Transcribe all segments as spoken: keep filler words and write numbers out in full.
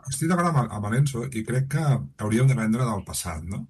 estic d'acord amb, amb l'Enzo i crec que hauríem d'aprendre del passat, no?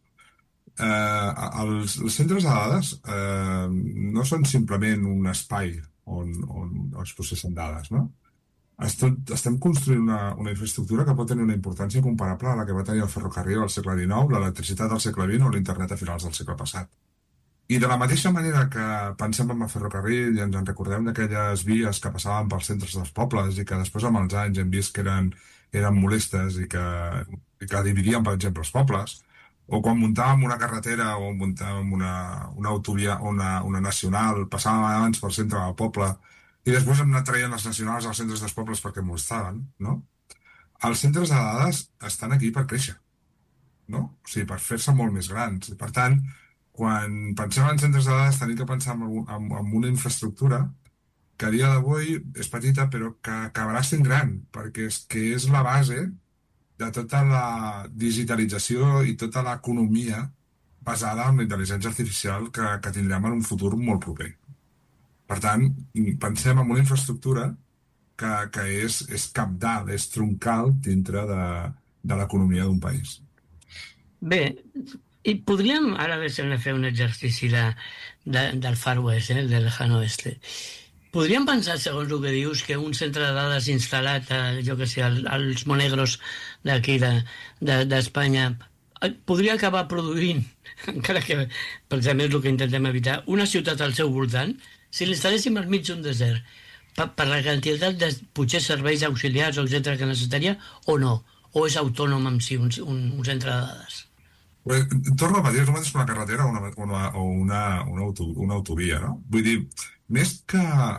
Eh, els, els centres de dades eh, no són simplement un espai on, on es processen dades, no? Estem, estem construint una, una infraestructura que pot tenir una importància comparable a la que va tenir el ferrocarril al segle dinou, l'electricitat al segle vint o l'internet a finals del segle passat. I de la mateixa manera que pensem en el ferrocarril i ens en recordem d'aquelles vies que passaven pels centres dels pobles i que després amb els anys hem vist que eren, eren molestes i que, i que dividien, per exemple, els pobles, o quan muntàvem una carretera o muntàvem una, una autovia, una, una nacional, passàvem abans pel centre del poble i després hem anat traient les nacionals als centres dels pobles perquè molestaven, no? Els centres de dades estan aquí per créixer, no? O sigui, per fer-se molt més grans. I, per tant, quan pensem en centres de dades tenim que pensar en, en, en una infraestructura que a dia d'avui és petita però que acabarà sent gran, perquè és que és la base de tota la digitalització i tota l'economia basada en la intel·ligència artificial que, que tindrem en un futur molt proper. Per tant, pensem en una infraestructura que, que és, és cabdal, és troncal dintre de, de l'economia d'un país. Bé, i podríem ara deixar-me fer un exercici de, de, del Far West, eh, del Lejano Oeste. Podríem pensar, segons el que dius, que un centre de dades instal·lat, a, jo que sé, als Monegros d'aquí d'Espanya, de, podria acabar produint, encara que precisament és el que intentem evitar, una ciutat al seu voltant, si l'instal·léssim al mig d'un desert, per, per la quantitat de potser serveis auxiliars, etcètera que necessitaria, o no? O és autònom en si un, un, un centre de dades? Pues, torno a dir, és el mateix que una carretera o una, una, o una, una, auto, una autovia, no? Vull dir, més que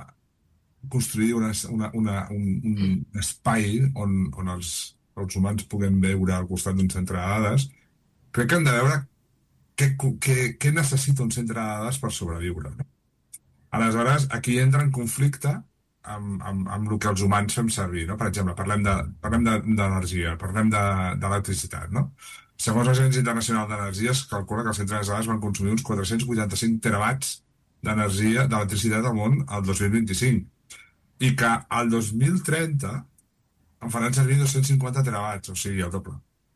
construir una, una, una, un, un espai on, on els, els humans puguem veure al costat d'un centre de dades, crec que hem de veure què, què, què necessita un centre de dades per sobreviure, no? Aleshores, aquí entra en conflicte amb, amb, amb el que els humans fem servir, no? Per exemple, parlem de, parlem d'energia, parlem d'electricitat, no? Segons l'Agència Internacional d'Energia, es calcula que els centres de dades van consumir uns quatre-cents vuitanta-cinc terawatts d'energia, d'electricitat al món al dos mil vint-i-cinc. I que al dos mil trenta en faran servir dos-cents cinquanta terawatts, o sigui, el doble.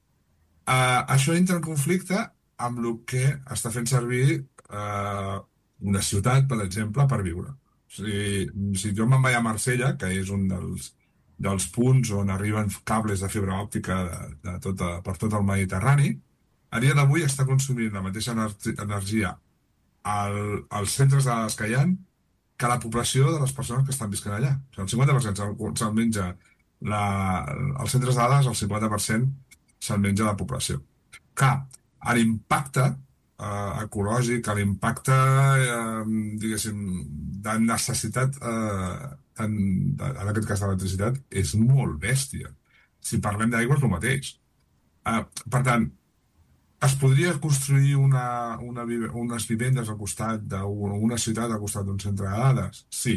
Uh, això entra en conflicte amb el que està fent servir uh, una ciutat, per exemple, per viure. O sigui, si jo me'n vaig a Marsella, que és un dels, dels punts on arriben cables de fibra òptica de, de tota, per tot el Mediterrani, a dia d'avui està consumint la mateixa energia al, als centres de dades que hi ha que la població de les persones que estan visquent allà. O sigui, el cinquanta per cent se'l, se'l menja la, els centres de dades, el cinquanta per cent se'l menja la població. Clar, l'impacte eh, ecològic, l'impacte, eh, diguéssim, de necessitat, eh, en, en aquest cas d'electricitat, és molt bèstia. Si parlem d'aigua és el mateix. Eh, per tant, es podria construir una, una, unes vivendes al costat d'una una ciutat al costat d'un centre de dades? Sí,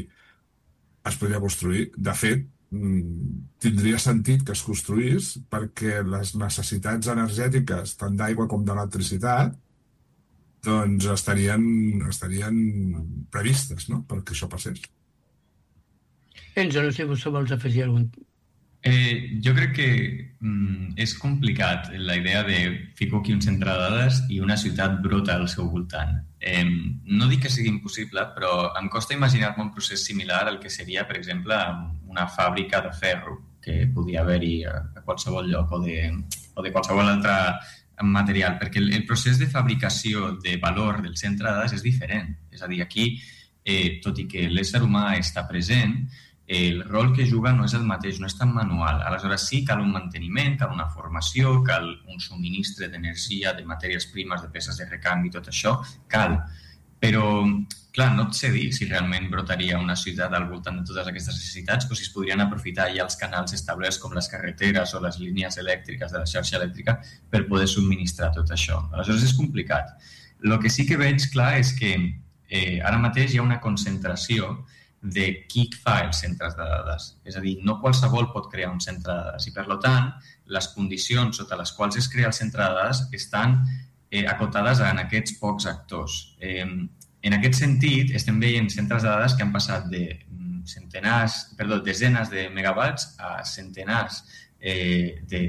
es podria construir. De fet, tindria sentit que es construís perquè les necessitats energètiques tant d'aigua com d'electricitat doncs estarien, estarien previstes, no?, perquè això passés. Enzo, no sé si vols afegir algun... Eh, jo crec que mm, és complicat la idea de fico aquí un centre de dades i una ciutat brota al seu voltant. Eh, no dic que sigui impossible, però em costa imaginar-me un procés similar al que seria, per exemple, una fàbrica de ferro que podia haver-hi a, a qualsevol lloc o de, o de qualsevol altre material, perquè el, el procés de fabricació de valor del centre de dades és diferent. És a dir, aquí, eh, tot i que l'ésser humà està present, el rol que juga no és el mateix, no és tan manual. Aleshores sí, cal un manteniment, cal una formació, cal un subministre d'energia, de matèries primes, de peces de recanvi, tot això, cal. Però, clar, no et sé dir si realment brotaria una ciutat al voltant de totes aquestes necessitats o si es podrien aprofitar ja els canals establerts com les carreteres o les línies elèctriques de la xarxa elèctrica per poder subministrar tot això. Aleshores és complicat. El que sí que veig clar és que eh, ara mateix hi ha una concentració de qui fa els centres de dades. És a dir, no qualsevol pot crear un centre de dades i, per tant, les condicions sota les quals es crea el centre de dades estan eh, acotades en aquests pocs actors. Eh, en aquest sentit, estem veient centres de dades que han passat de centenars, perdó, desenes de megawatts a centenars eh, de